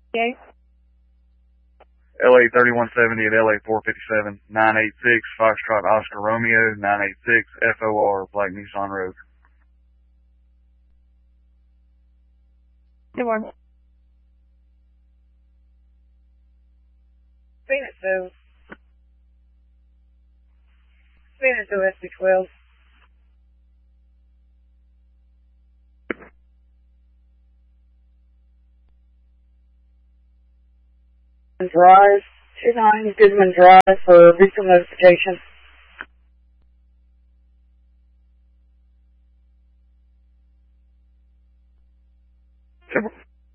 Okay. LA 3170 at LA 457, 986 Foxtrot Oscar Romeo, 986 FOR Black Nissan Road. Good morning. Phoenix OSB12. Drive, 29 Goodman Drive for victim notification. Good morning.